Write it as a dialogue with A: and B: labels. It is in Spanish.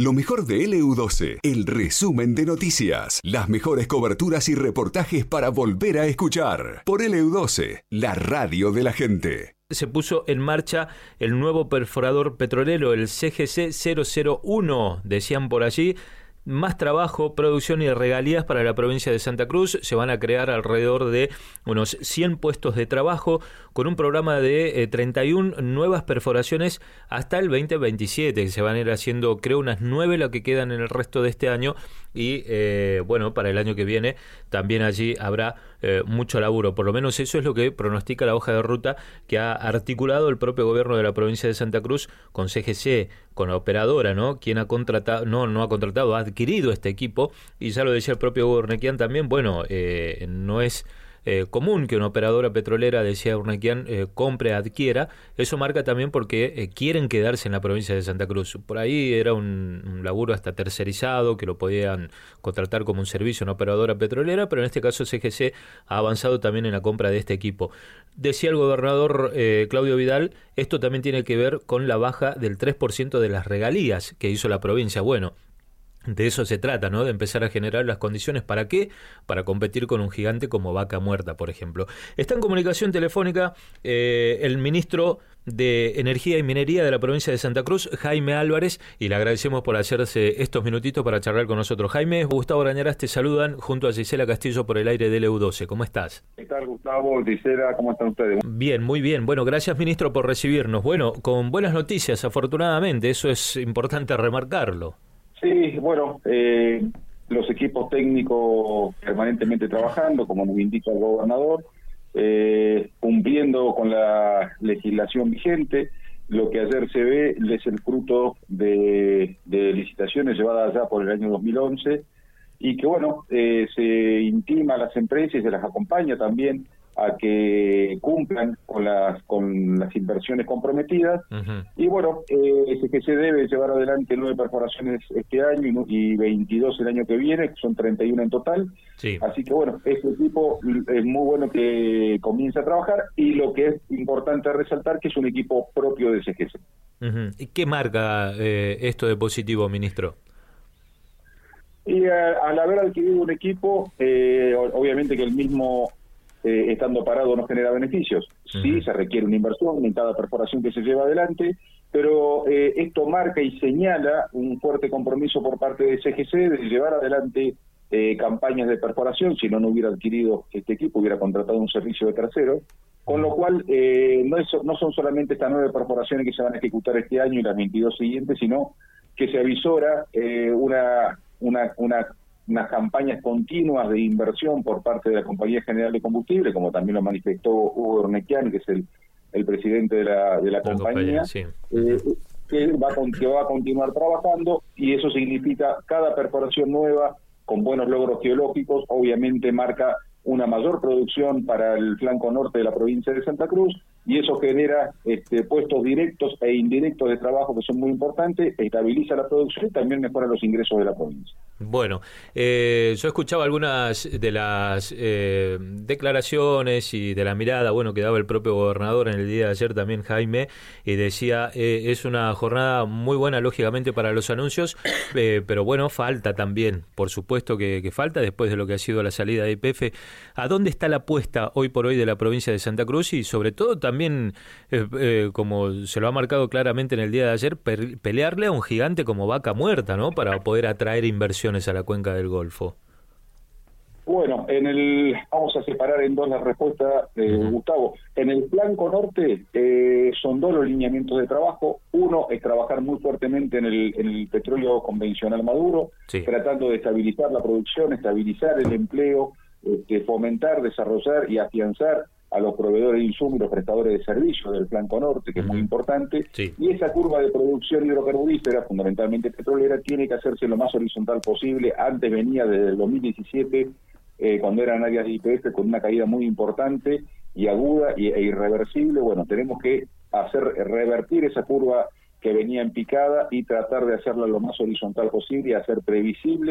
A: Lo mejor de LU12, el resumen de noticias, las mejores coberturas y reportajes para volver a escuchar. Por LU12, la radio de la gente.
B: Se puso en marcha el nuevo perforador petrolero, el CGC 001, decían por allí. Más trabajo, producción y regalías para la provincia de Santa Cruz. Se van a crear alrededor de unos 100 puestos de trabajo con un programa de 31 nuevas perforaciones hasta el 2027, que se van a ir haciendo, creo, unas 9 las que quedan en el resto de este año. Y bueno, para el año que viene también allí habrá mucho laburo. Por lo menos eso es lo que pronostica la hoja de ruta que ha articulado el propio gobierno de la provincia de Santa Cruz con CGC, con la operadora, ¿no? Quien ha contratado, no ha contratado, ha adquirido este equipo, y ya lo decía el propio Urnequian también. Bueno, no es común que una operadora petrolera, decía Urnequian, compre, adquiera. Eso marca también porque quieren quedarse en la provincia de Santa Cruz. Por ahí era un laburo hasta tercerizado, que lo podían contratar como un servicio, una operadora petrolera, pero en este caso CGC ha avanzado también en la compra de este equipo. Decía el gobernador Claudio Vidal, esto también tiene que ver con la baja del 3% de las regalías que hizo la provincia. Bueno, de eso se trata, ¿no? De empezar a generar las condiciones. ¿Para qué? Para competir con un gigante como Vaca Muerta, por ejemplo. Está en comunicación telefónica el ministro de Energía y Minería de la provincia de Santa Cruz, Jaime Álvarez, y le agradecemos por hacerse estos minutitos para charlar con nosotros. Jaime, Gustavo Arañarás te saludan junto a Gisela Castillo por el aire de LU12. ¿Cómo estás?
C: ¿Qué tal, Gustavo, Gisela? ¿Cómo están ustedes?
B: Bien, muy bien. Bueno, gracias, ministro, por recibirnos. Bueno, con buenas noticias, afortunadamente, eso es importante remarcarlo.
C: Sí, bueno, los equipos técnicos permanentemente trabajando, como nos indica el gobernador, cumpliendo con la legislación vigente. Lo que ayer se ve es el fruto de licitaciones llevadas ya por el año 2011, y que, bueno, se intima a las empresas y se las acompaña también a que cumplan con las inversiones comprometidas. Uh-huh. Y bueno, es que se debe llevar adelante 9 perforaciones este año y 22 el año que viene, que son 31 en total. Sí. Así que bueno, este equipo es muy bueno que comience a trabajar, y lo que es importante resaltar que es un equipo propio de CGC.
B: Uh-huh. ¿Y qué marca esto de positivo, ministro?
C: Y al haber adquirido un equipo, obviamente que el mismo estando parado no genera beneficios. Sí, uh-huh. Se requiere una inversión en cada perforación que se lleva adelante, pero esto marca y señala un fuerte compromiso por parte de CGC de llevar adelante campañas de perforación. Si no hubiera adquirido este equipo, hubiera contratado un servicio de tercero, con lo cual no son solamente estas 9 perforaciones que se van a ejecutar este año y las 22 siguientes, sino que se avisora unas campañas continuas de inversión por parte de la Compañía General de Combustible, como también lo manifestó Hugo Urnequian, que es el presidente de la compañía, sí. Que va a continuar trabajando, y eso significa cada perforación nueva con buenos logros geológicos. Obviamente marca una mayor producción para el flanco norte de la provincia de Santa Cruz, y eso genera puestos directos e indirectos de trabajo que son muy importantes, estabiliza la producción y también mejora los ingresos de la provincia.
B: Bueno, yo escuchaba algunas de las declaraciones y de la mirada, bueno, que daba el propio gobernador en el día de ayer también, Jaime, y decía, es una jornada muy buena, lógicamente, para los anuncios, pero bueno, falta también, por supuesto que falta, después de lo que ha sido la salida de YPF. ¿A dónde está la apuesta hoy por hoy de la provincia de Santa Cruz? Y sobre todo también, como se lo ha marcado claramente en el día de ayer, pelearle a un gigante como Vaca Muerta, ¿no? Para poder atraer inversiones a la cuenca del Golfo.
C: Bueno, vamos a separar en dos la respuesta, Gustavo. En el flanco norte son 2 los lineamientos de trabajo. Uno es trabajar muy fuertemente en el petróleo convencional maduro, sí, tratando de estabilizar la producción, estabilizar el empleo, fomentar, desarrollar y afianzar a los proveedores de insumos y los prestadores de servicios del flanco norte, que es muy importante. Sí. Y esa curva de producción hidrocarburífera, fundamentalmente petrolera, tiene que hacerse lo más horizontal posible. Antes venía desde el 2017, cuando eran áreas de YPF, con una caída muy importante y aguda e irreversible. Bueno, tenemos que revertir esa curva que venía en picada y tratar de hacerla lo más horizontal posible y hacer previsible